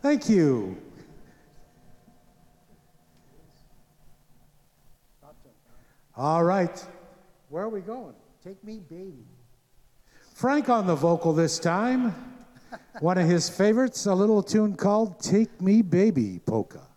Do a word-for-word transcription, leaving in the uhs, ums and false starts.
Thank you. All right. Where are we going? Take Me Baby. Frank on the vocal this time. One of his favorites, a little tune called Take Me Baby Polka.